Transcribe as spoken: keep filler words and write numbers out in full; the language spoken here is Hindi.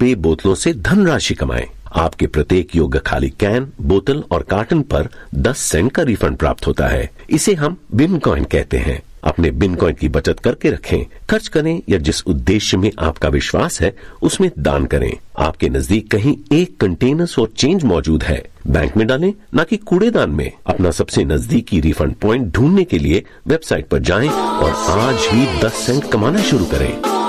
नब्बे बोतलों से धनराशि कमाएं। आपके प्रत्येक योग्य खाली कैन, बोतल और कार्टन पर दस सेंट का रिफंड प्राप्त होता है। इसे हम बिनकॉइन कहते हैं। अपने बिनकॉइन की बचत करके रखें, खर्च करें या जिस उद्देश्य में आपका विश्वास है उसमें दान करें। आपके नजदीक कहीं एक कंटेनर्स और चेंज मौजूद है, बैंक में डालें, न कि कूड़ेदान में। अपना सबसे नजदीकी रिफंड पॉइंट ढूंढने के लिए वेबसाइट पर जाएं और आज ही दस सेंट कमाना शुरू करें।